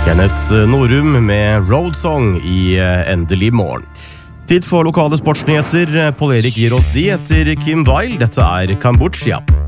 Kenneth Norum med Road Song i Endelig morgen. Tid for lokale sportsnyheter. Pål Erik gir oss de etter Kim Weil. Dette er Kambodsja.